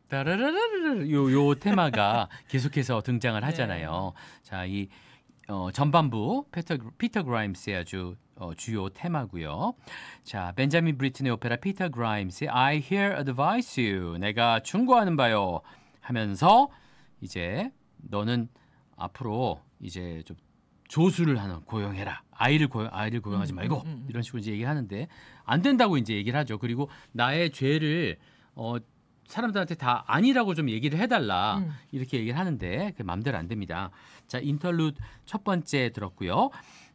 따라라라라 요 테마가 계속해서 등장을 하잖아요. 자, 이 전반부 피터 그라임스의 아주 주요 테마고요. 자, 벤자민 브리튼의 오페라 피터 그라임스의 I Here Advise You, 내가 충고하는 바요 하면서 이제 너는 앞으로 이제 좀 조수를 하는 고용해라. 아이를 고용하지 말고 이런 식으로 이제 얘기를 하는데 안 된다고 이제 얘기를 하죠. 그리고 나의 죄를 사람들한테 다 아니라고 좀 얘기를 해달라 이렇게 얘기를 하는데 그 마음대로 안 됩니다. 자, 인터루드 첫 번째 들었고요.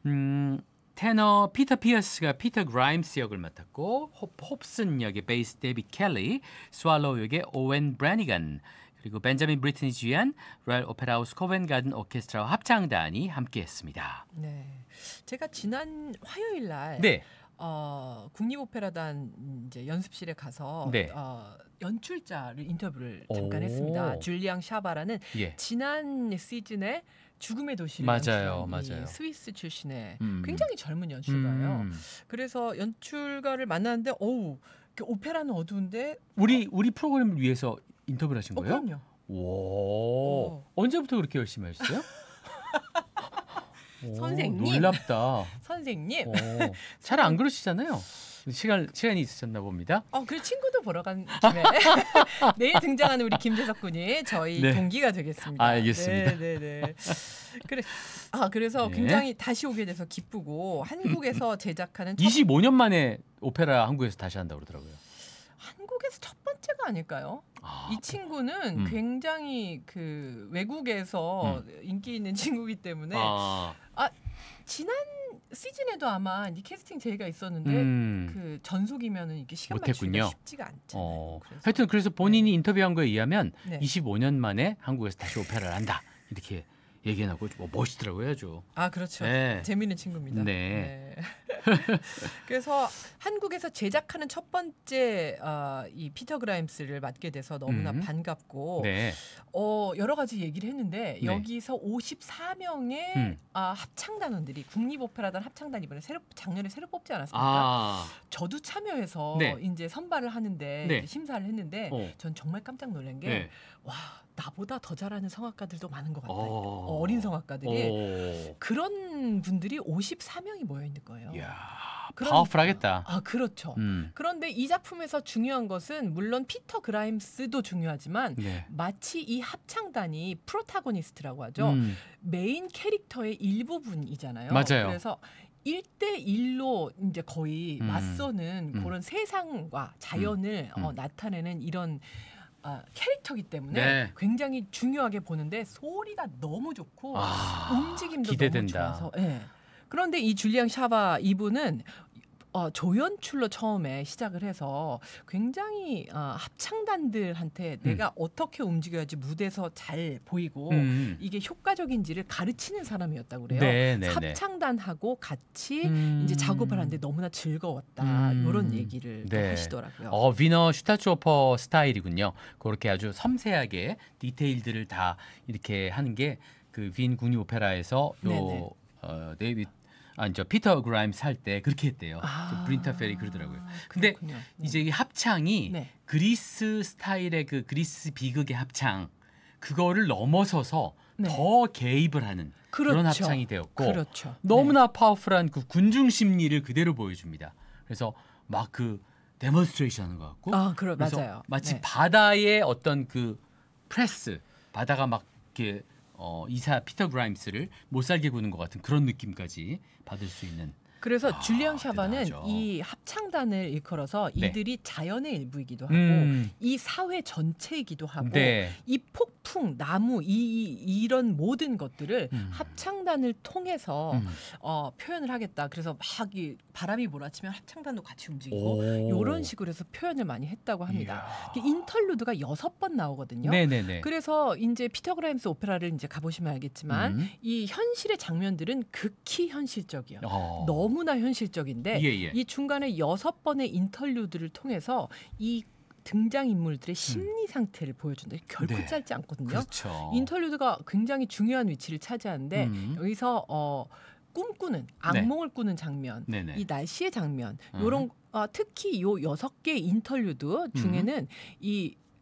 테너 피터 피어스가 피터 그라임스 역을 맡았고 홉슨 역의 베이스 데이빗 켈리, 스왈로우 역의 오웬 브래니건, 그리고 벤자민 브리튼이 지휘한 로얄 오페라 하우스 코벤 가든 오케스트라와 합창단이 함께했습니다. 네, 제가 지난 화요일 날 네. 국립오페라단 이제 연습실에 가서 네. 연출자를 인터뷰를 잠깐 했습니다. 줄리앙 샤바라는 예. 지난 시즌에 죽음의 도시를 맞아요, 연출한 맞아요. 스위스 출신의 굉장히 젊은 연출가예요. 그래서 연출가를 만났는데 오페라는 어두운데 우리 프로그램을 위해서 인터뷰를 하신 거예요? 그럼요. 오. 언제부터 그렇게 열심히 하셨어요? 선생님. 놀랍다. 선생님. 잘 안 그러시잖아요. 시간이 있으셨나 봅니다. 그래 친구도 보러 간 김에 내일 등장하는 우리 김재석 군이 저희 네. 동기가 되겠습니다. 알겠습니다. 네. 그래서 네. 굉장히 다시 오게 돼서 기쁘고 한국에서 제작하는 25년 만에 오페라 한국에서 다시 한다고 그러더라고요. 한국에서 첫 번째가 아닐까요? 이 친구는 굉장히 그 외국에서 인기 있는 친구이기 때문에 지난 시즌에도 아마 이 캐스팅 제의가 있었는데 그 전속이면은 이게 시간 맞추기가 쉽지가 않잖아요. 하여튼 그래서 본인이 인터뷰한 거에 의하면 네. 25년 만에 한국에서 다시 오페라를 한다 이렇게 얘기하고 멋있더라고요, 아주. 그렇죠. 네. 재미있는 친구입니다. 네. 그래서 한국에서 제작하는 첫 번째 이 피터 그라임스를 맡게 돼서 너무나 반갑고 네. 여러 가지 얘기를 했는데 네. 여기서 54명의 합창단원들이 국립오페라단 합창단 이번에 작년에 새로 뽑지 않았습니까? 저도 참여해서 네. 이제 선발을 하는데 네. 이제 심사를 했는데 전 정말 깜짝 놀란 게 와, 나보다 더 잘하는 성악가들도 많은 것 같다. 어린 성악가들이 그런 분들이 54명이 모여 있는 거예요. 이야, 파워풀하겠다. 그렇죠. 그런데 이 작품에서 중요한 것은 물론 피터 그라임스도 중요하지만 마치 이 합창단이 프로타고니스트라고 하죠. 메인 캐릭터의 일부분이잖아요. 맞아요. 그래서 1대1로 이제 거의 맞서는 그런 세상과 자연을 나타내는 이런 캐릭터이기 때문에 굉장히 중요하게 보는데 소리가 너무 좋고 움직임도 기대된다. 너무 좋아서. 네. 그런데 이 줄리앙 샤바 이분은 조연출로 처음에 시작을 해서 굉장히 합창단들한테 내가 어떻게 움직여야지 무대에서 잘 보이고 이게 효과적인지를 가르치는 사람이었다고 그래요. 합창단하고 같이 이제 작업을 하는데 너무나 즐거웠다. 이런 얘기를 하시더라고요. 위너 슈타츠오퍼 스타일이군요. 그렇게 아주 섬세하게 디테일들을 다 이렇게 하는 게 그 빈 국립 오페라에서 피터 그라임스 할 때 그렇게 했대요. 브린타 페리 그러더라고요. 근데 이제 이 합창이 그리스 스타일의 그 그리스 비극의 합창 그거를 넘어서서 더 개입을 하는 그런 합창이 되었고 너무나 파워풀한 그 군중 심리를 그대로 보여줍니다. 그래서 막 그 데몬스트레이션 하는 것 같고 그래서 맞아요. 마치 바다의 어떤 그 프레스 바다가 막 이렇게 이사 피터 그라임스를 못 살게 구는 것 같은 그런 느낌까지 받을 수 있는. 그래서 줄리앙 샤바는 이 합창단을 일컬어서 이들이 자연의 일부이기도 하고 이 사회 전체이기도 하고 이 폭풍, 나무 이런 모든 것들을 합창단을 통해서 표현을 하겠다. 그래서 막 이 바람이 몰아치면 합창단도 같이 움직이고 이런 식으로 해서 표현을 많이 했다고 합니다. 인터루드가 6번 나오거든요. 그래서 이제 피터 그라임스 오페라를 이제 가보시면 알겠지만 이 현실의 장면들은 극히 현실적이요. 너무나 현실적인데 이 중간에 6번의 인터루드를 통해서 이 등장인물들의 심리 상태를 보여준다. 결코 짧지 않거든요. 인터루드가 굉장히 중요한 위치를 차지하는데 여기서 꿈꾸는 악몽을 꾸는 장면, 이 날씨의 장면, 이런 특히 요 6개의 인터루드 중에는 이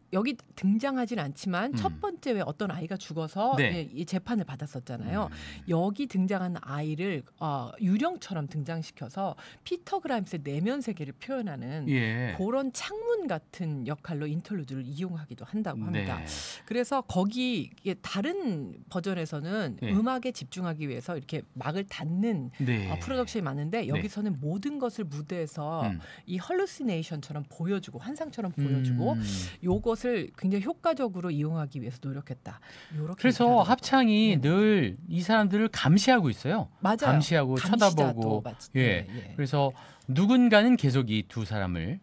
여기 등장하진 않지만 첫 번째 왜 어떤 아이가 죽어서 네. 이 재판을 받았었잖아요. 여기 등장한 아이를 유령처럼 등장시켜서 피터 그라임스의 내면 세계를 표현하는 예. 그런 창문 같은 역할로 인터루드를 이용하기도 한다고 합니다. 네. 그래서 거기 다른 버전에서는 네. 음악에 집중하기 위해서 이렇게 막을 닫는 네. 프로덕션이 많은데 여기서는 모든 것을 무대에서 이 헐루시네이션처럼 보여주고 환상처럼 보여주고 요것을 굉장히 효과적으로 이용하기 위해서 노력했다. 요렇게 그래서 얘기하더라고요. 합창이 네. 늘 이 사람들을 감시하고 있어요. 맞아요. 감시하고 쳐다보고. 예. 예. 그래서 누군가는 계속 이 두 사람을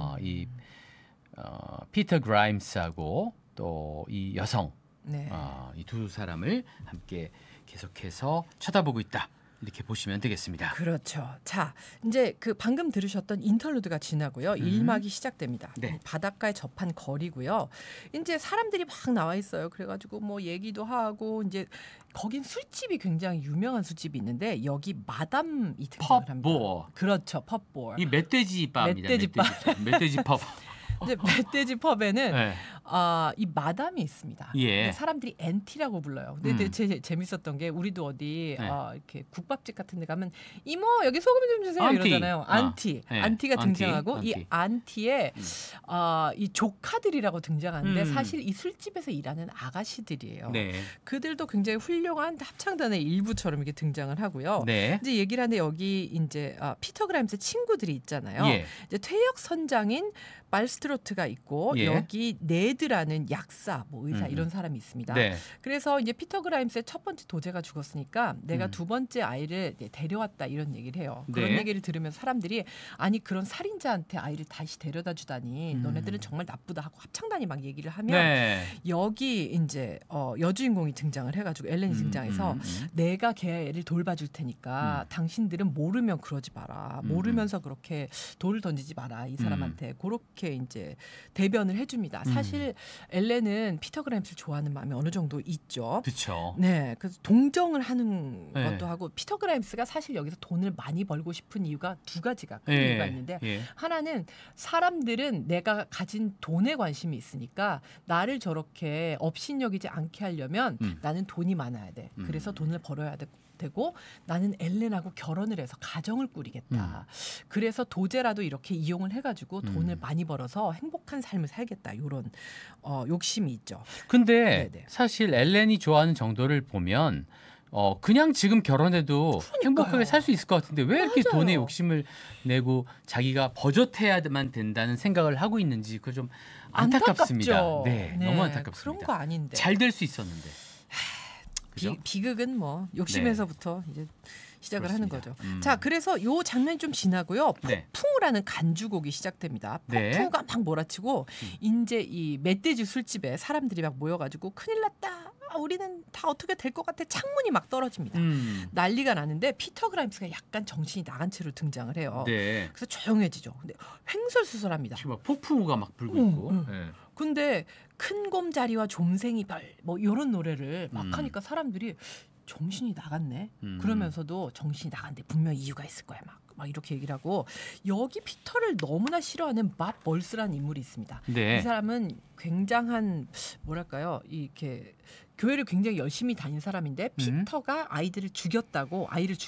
피터 그라임스하고 또 이 여성 네. 이 두 사람을 함께 계속해서 쳐다보고 있다. 이렇게 보시면 되겠습니다. 그렇죠. 자, 이제 그 방금 들으셨던 인터루드가 지나고요. 1막이 시작됩니다. 네. 바닷가에 접한 거리고요. 이제 사람들이 막 나와 있어요. 그래가지고 뭐 얘기도 하고 이제 거긴 술집이 굉장히 유명한 술집이 있는데 여기 마담이 등장을 합니다. 펍보. 그렇죠. 펍보. 이 멧돼지 밥입니다. 멧돼지 밥. 멧돼지 밥. 이제 멧돼지 펍에는 네. 이 마담이 있습니다. 예. 근데 사람들이 앤티라고 불러요. 근데 되게 재밌었던 게 우리도 어디 네. 이렇게 국밥집 같은 데 가면 이모 여기 소금 좀 주세요 안티. 이러잖아요. 안티. 네. 안티가 안티. 등장하고 안티. 이 안티에 이 조카들이라고 등장하는데 음. 사실 이 술집에서 일하는 아가씨들이에요. 네. 그들도 굉장히 훌륭한 합창단의 일부처럼 이렇게 등장을 하고요. 네. 이제 얘기를 하는데 여기 이제 피터 그라임스 친구들이 있잖아요. 예. 이제 퇴역 선장인 말스트로트가 있고 예. 여기 네드라는 약사, 뭐 의사 이런 사람이 있습니다. 네. 그래서 이제 피터 그라임스의 첫 번째 도제가 죽었으니까 내가 두 번째 아이를 데려왔다 이런 얘기를 해요. 그런 네. 얘기를 들으면서 사람들이 아니 그런 살인자한테 아이를 다시 데려다 주다니 너네들은 정말 나쁘다 하고 합창단이 막 얘기를 하면 네. 여기 이제 여주인공이 등장을 해가지고 엘렌이 등장해서 내가 걔 애를 돌봐줄 테니까 당신들은 모르면 그러지 마라. 모르면서 그렇게 돌을 던지지 마라 이 사람한테. 그렇게 이제 대변을 해줍니다. 사실 엘렌은 피터 그라임스를 좋아하는 마음이 어느 정도 있죠. 그렇죠. 네, 그래서 동정을 하는 네. 것도 하고 피터 그라임스가 사실 여기서 돈을 많이 벌고 싶은 이유가 두 가지가 큰 예. 이유가 있는데 예. 하나는 사람들은 내가 가진 돈에 관심이 있으니까 나를 저렇게 업신여기지 않게 하려면 나는 돈이 많아야 돼. 그래서 돈을 벌어야 되고 나는 엘렌하고 결혼을 해서 가정을 꾸리겠다. 그래서 도제라도 이렇게 이용을 해가지고 돈을 많이 벌어서 행복한 삶을 살겠다. 이런 욕심이 있죠. 근데 네네. 사실 엘렌이 좋아하는 정도를 보면 그냥 지금 결혼해도 행복하게 살 수 있을 것 같은데 왜 이렇게 맞아요. 돈에 욕심을 내고 자기가 버젓해야만 된다는 생각을 하고 있는지 그 좀 안타깝습니다. 안타깝죠. 네, 너무 안타깝습니다. 그런 거 아닌데. 잘 될 수 있었는데. 그죠? 비극은 뭐 욕심에서부터 이제 시작을 하는 그렇습니다. 거죠. 자, 그래서 요 장면이 좀 지나고요. 네. 폭풍우라는 간주곡이 시작됩니다. 네. 폭풍우가 막 몰아치고 이제 이 멧돼지 술집에 사람들이 막 모여가지고 큰일 났다. 우리는 다 어떻게 될 것 같아. 창문이 막 떨어집니다. 난리가 나는데 피터 그라임스가 약간 정신이 나간 채로 등장을 해요. 네. 그래서 조용해지죠. 근데 횡설수설합니다. 지금 막 폭풍우가 막 불고 있고. 네. 근데 큰 곰자리와 좀생이 별 뭐 이런 노래를 막 하니까 사람들이 정신이 나갔네. 그러면서도 정신이 나간데 분명 이유가 있을 거야. 막 이렇게 얘기를 하고 여기 피터를 너무나 싫어하는 밥 멀스라는 인물이 있습니다. 네. 이 사람은 굉장한 뭐랄까요? 이렇게 교회를 굉장히 열심히 다닌 사람인데 피터가 아이를 죽였다고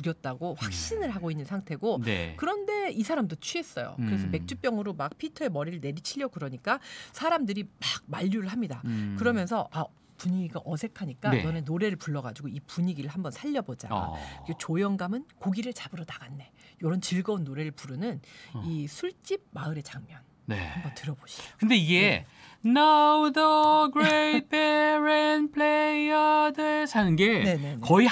확신을 하고 있는 상태고 네. 그런데 이 사람도 취했어요. 그래서 맥주병으로 막 피터의 머리를 내리치려고 그러니까 사람들이 막 만류를 합니다. 그러면서 분위기가 어색하니까 네. 너네 노래를 불러가지고 이 분위기를 한번 살려보자. 조영감은 고기를 잡으러 나갔네. 이런 즐거운 노래를 부르는 이 술집 마을의 장면 네. 한번 들어보시죠. 근데 이게 Now the great bear and players 하는 게 네네네. 거의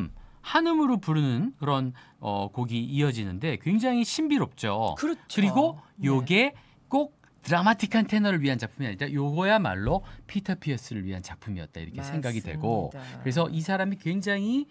한음으로 부르는 그런 곡이 이어지는데 굉장히 신비롭죠. 그렇죠. 그리고 네. 요게 꼭 드라마틱한 테너를 위한 작품이 아니라 요거야말로 피터 피어스를 위한 작품이었다 이렇게 생각이 되고 그래서 이 사람이 굉장히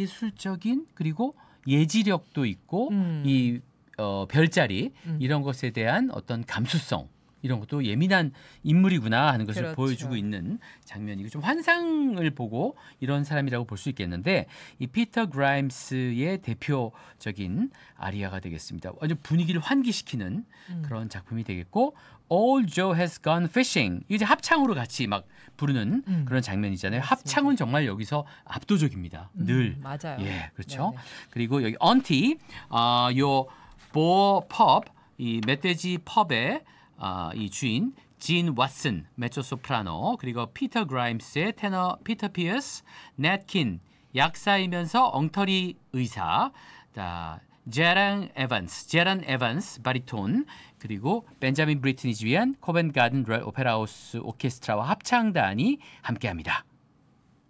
예술적인 그리고 예지력도 있고 이 별자리 이런 것에 대한 어떤 감수성 이런 것도 예민한 인물이구나 하는 것을 그렇죠. 보여주고 있는 장면이고 좀 환상을 보고 이런 사람이라고 볼 수 있겠는데 이 피터 그라임스의 대표적인 아리아가 되겠습니다. 아주 분위기를 환기시키는 그런 작품이 되겠고 Old Joe has gone fishing 이제 합창으로 같이 막 부르는 그런 장면이잖아요. 맞습니다. 합창은 정말 여기서 압도적입니다. 늘. 맞아요. 예, 그렇죠. 네네. 그리고 여기 언티 요 보펍 이 멧돼지 펍의 이 주인 진 왓슨 메조소프라노 그리고 피터 그라임스의 테너 피터 피어스 넷킨 약사이면서 엉터리 의사 제란 에반스 바리톤 그리고 벤자민 브리트니즈 위한 코벤 가든 로얄 오페라 하우스 오케스트라와 합창단이 함께합니다.